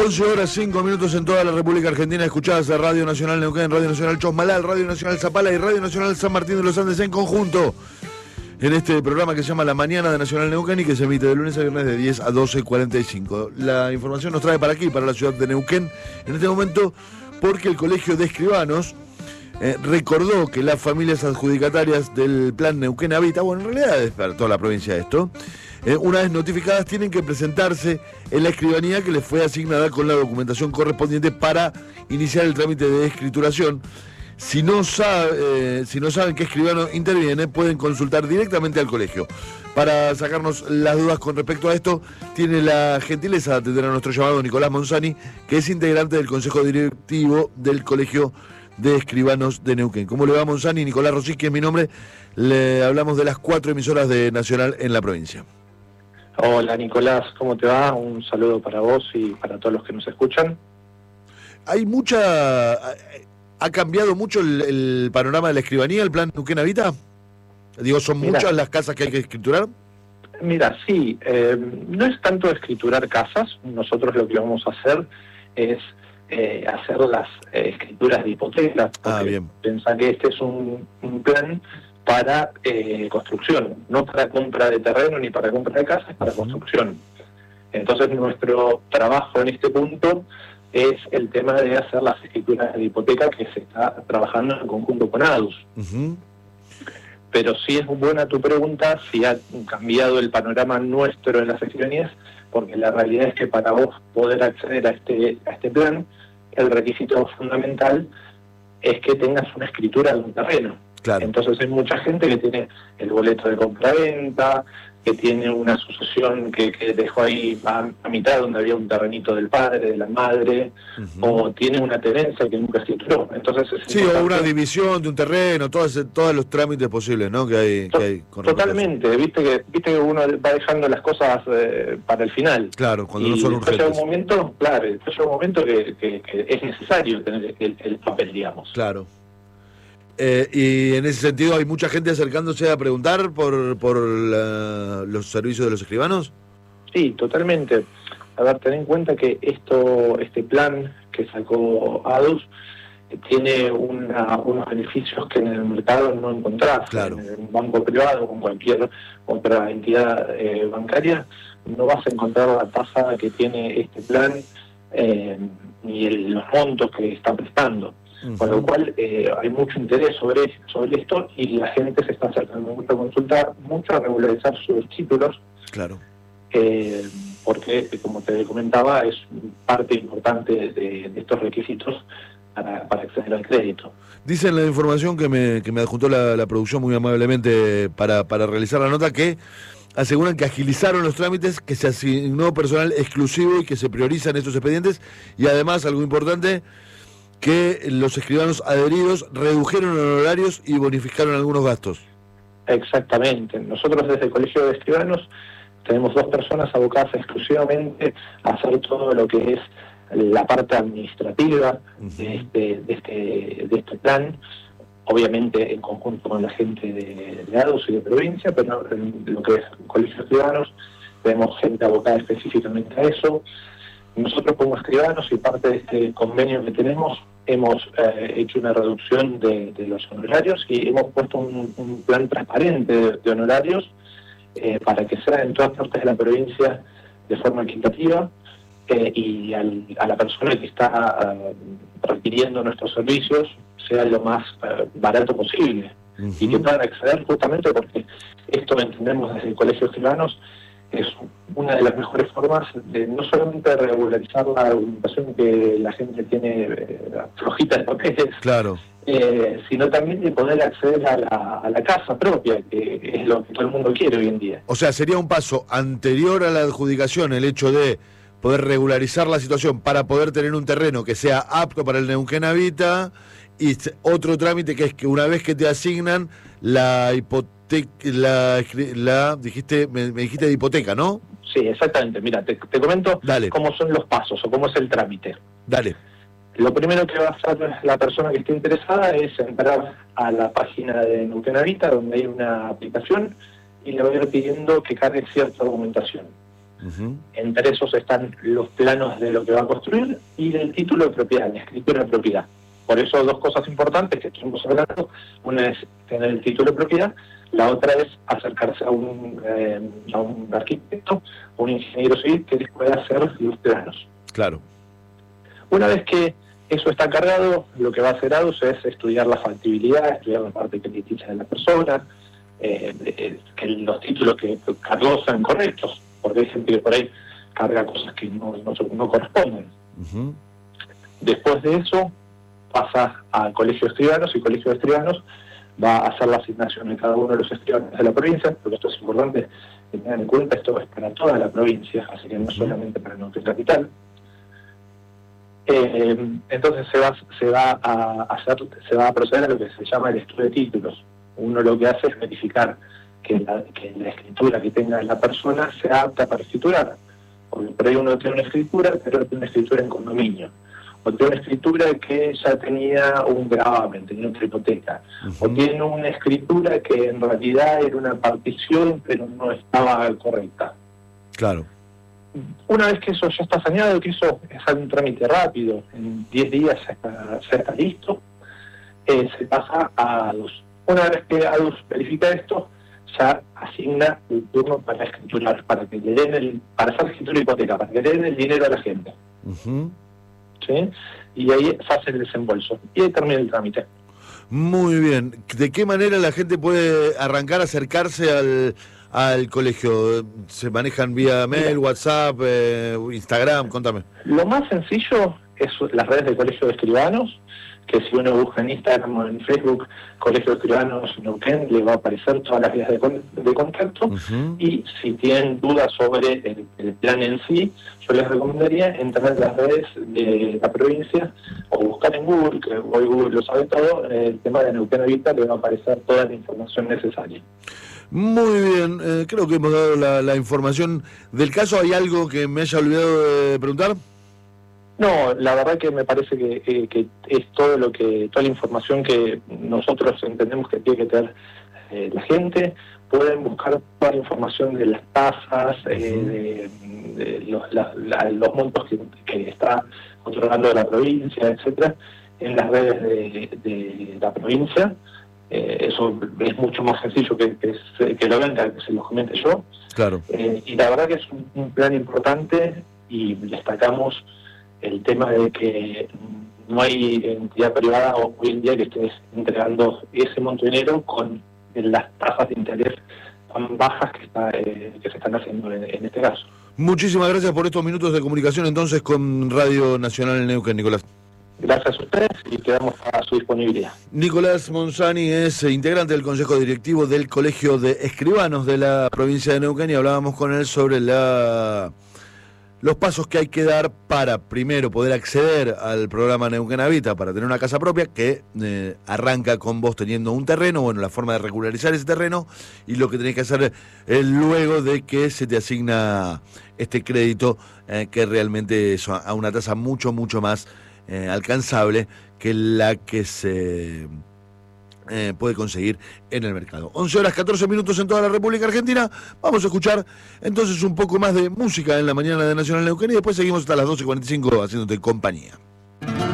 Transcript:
11 horas 5 minutos en toda la República Argentina, escuchadas a Radio Nacional Neuquén, Radio Nacional Chosmalal, Radio Nacional Zapala y Radio Nacional San Martín de los Andes en conjunto, en este programa que se llama La Mañana de Nacional Neuquén y que se emite de lunes a viernes de 10 a 12:45. La información nos trae para aquí, para la ciudad de Neuquén, en este momento, porque el Colegio de Escribanos recordó que las familias adjudicatarias del Plan Neuquén Habita, bueno, en realidad es para toda la provincia esto, una vez notificadas tienen que presentarse en la escribanía que les fue asignada con la documentación correspondiente para iniciar el trámite de escrituración. Si no saben qué escribano interviene, pueden consultar directamente al colegio. Para sacarnos las dudas con respecto a esto, tiene la gentileza de atender a nuestro llamado Nicolás Monzani, que es integrante del Consejo Directivo del Colegio de Escribanos de Neuquén. ¿Cómo le va, Monzani? Nicolás Rosicki es mi nombre. Le hablamos de las 4 emisoras de Nacional en la provincia. Hola Nicolás, ¿cómo te va? Un saludo para vos y para todos los que nos escuchan. ¿Ha cambiado mucho el panorama de la escribanía, el Plan Neuquén Habita? Digo, ¿son muchas las casas que hay que escriturar? Mira, sí, no es tanto escriturar casas. Nosotros lo que vamos a hacer es hacer las escrituras de hipotecas. Bien. Pensá que este es un plan para construcción, no para compra de terreno ni para compra de casas, para construcción. Entonces nuestro trabajo en este punto es el tema de hacer las escrituras de hipoteca que se está trabajando en conjunto con ADUS. Pero sí es buena tu pregunta, si ha cambiado el panorama nuestro en las escribanías, porque la realidad es que para vos poder acceder a este plan, el requisito fundamental es que tengas una escritura de un terreno. Claro. Entonces hay mucha gente que tiene el boleto de compraventa, que tiene una sucesión que dejó ahí a mitad donde había un terrenito del padre, de la madre, o tiene una tenencia que nunca escrituró. Entonces sí, o una división de un terreno, todos los trámites posibles, ¿no? que hay con totalmente, viste que uno va dejando las cosas para el final. Claro, cuando no son urgentes. Llega un momento que es necesario tener el papel, digamos. Claro. Y en ese sentido, ¿hay mucha gente acercándose a preguntar por los servicios de los escribanos? Sí, totalmente. A ver, ten en cuenta que este plan que sacó ADUS tiene unos beneficios que en el mercado no encontrás. Claro. En un banco privado o en cualquier otra entidad bancaria no vas a encontrar la tasa que tiene este plan ni los montos que está prestando. Con lo cual hay mucho interés sobre esto y la gente se está acercando mucho a consultar, mucho a regularizar sus títulos. Claro. Porque, como te comentaba, es parte importante de estos requisitos para acceder al crédito. Dice en la información que me adjuntó la producción muy amablemente para realizar la nota que aseguran que agilizaron los trámites, que se asignó personal exclusivo y que se priorizan estos expedientes y además, algo importante, que los escribanos adheridos redujeron honorarios y bonificaron algunos gastos. Exactamente. Nosotros desde el Colegio de Escribanos tenemos 2 personas abocadas exclusivamente a hacer todo lo que es la parte administrativa de este plan, obviamente en conjunto con la gente de ADUS y de provincia, pero en lo que es el Colegio de Escribanos tenemos gente abocada específicamente a eso. Nosotros como escribanos y parte de este convenio que tenemos hemos hecho una reducción de los honorarios y hemos puesto un plan transparente de honorarios para que sea en todas partes de la provincia de forma equitativa y a la persona que está requiriendo nuestros servicios sea lo más barato posible y que puedan acceder, justamente porque esto entendemos desde el Colegio de Escribanos es una de las mejores formas de no solamente regularizar la documentación que la gente tiene flojita de papeles, claro, sino también de poder acceder a la casa propia, que es lo que todo el mundo quiere hoy en día. O sea, sería un paso anterior a la adjudicación el hecho de poder regularizar la situación para poder tener un terreno que sea apto para el Neuquén Habita, y otro trámite que es que una vez que te asignan la hipoteca, me dijiste de hipoteca, ¿no? Sí, exactamente. Mira, te comento Dale. Cómo son los pasos o cómo es el trámite. Dale. Lo primero que va a hacer la persona que esté interesada es entrar a la página de Neuquén Habita, donde hay una aplicación, y le va a ir pidiendo que cargue cierta documentación. Entre esos están los planos de lo que va a construir y el título de propiedad, la escritura de propiedad. Por eso dos cosas importantes que estuvimos hablando, una es tener el título de propiedad, la otra es acercarse a un arquitecto, un ingeniero civil que les pueda hacer los planos. Claro. Una vez que eso está cargado, lo que va a hacer ADUS es estudiar la factibilidad, estudiar la parte crediticia de la persona, que los títulos que cargó sean correctos, porque hay gente que por ahí carga cosas que no corresponden. Después de eso pasa al Colegio de Escribanos, y Colegio de Escribanos va a hacer la asignación de cada uno de los escribanos de la provincia, porque esto es importante que tengan en cuenta, esto es para toda la provincia, así que no solamente para Neuquén Capital. Entonces se va a proceder a lo que se llama el estudio de títulos. Uno lo que hace es verificar que la escritura que tenga la persona sea apta para escriturar. Porque por ahí uno tiene una escritura, pero tiene una escritura en condominio. O tiene una escritura que ya tenía un gravamen, tenía una hipoteca. O tiene una escritura que en realidad era una partición, pero no estaba correcta. Claro. Una vez que eso ya está saneado, que eso es un trámite rápido, en 10 días ya está listo, se pasa a ADUS. Una vez que ADUS verifica esto, ya asigna el turno para escriturar, para hacer escritura de hipoteca, para que le den el dinero a la gente. ¿Sí? Y ahí se hace el desembolso. Y ahí termina el trámite. Muy bien. ¿De qué manera la gente puede arrancar a acercarse al colegio? ¿Se manejan vía mail, WhatsApp, Instagram? Contame. Lo más sencillo es las redes del Colegio de Escribanos, que si uno busca en Instagram o en Facebook Colegio de Escribanos Neuquén, le va a aparecer todas las vías de contacto. Y si tienen dudas sobre el plan en sí, yo les recomendaría entrar en las redes de la provincia o buscar en Google, que hoy Google lo sabe todo, el tema de Neuquén Habita, le va a aparecer toda la información necesaria. Muy bien, creo que hemos dado la información del caso. ¿Hay algo que me haya olvidado de preguntar? No, la verdad que me parece que es toda la información que nosotros entendemos que tiene que tener la gente. Pueden buscar toda la información de las tasas, de los montos que está controlando la provincia, etcétera, en las redes de la provincia. Eso es mucho más sencillo que lo vean, que se los comente yo. Claro. Y la verdad que es un plan importante, y destacamos el tema de que no hay entidad privada hoy en día que esté entregando ese monto de dinero con las tasas de interés tan bajas que se están haciendo en este caso. Muchísimas gracias por estos minutos de comunicación entonces con Radio Nacional Neuquén, Nicolás. Gracias a ustedes y quedamos a su disponibilidad. Nicolás Monzani es integrante del Consejo Directivo del Colegio de Escribanos de la provincia de Neuquén, y hablábamos con él sobre los pasos que hay que dar para, primero, poder acceder al programa Neuquén Habita, para tener una casa propia, que arranca con vos teniendo un terreno, bueno, la forma de regularizar ese terreno, y lo que tenés que hacer luego de que se te asigna este crédito, que realmente es a una tasa mucho, mucho más alcanzable que la que se puede conseguir en el mercado. 11:14 en toda la República Argentina. Vamos a escuchar entonces un poco más de música en la mañana de Nacional Neuquén, y después seguimos hasta las 12:45 haciéndote compañía.